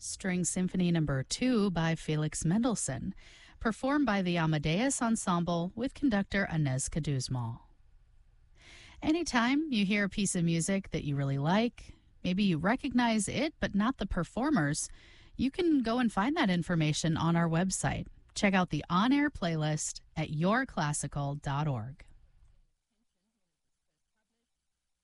String Symphony No. 2 by Felix Mendelssohn, performed by the Amadeus Ensemble with conductor Inez Caduzmal. Anytime you hear a piece of music that you really like, maybe you recognize it but not the performers, you can go and find that information on our website. Check out the on-air playlist at yourclassical.org.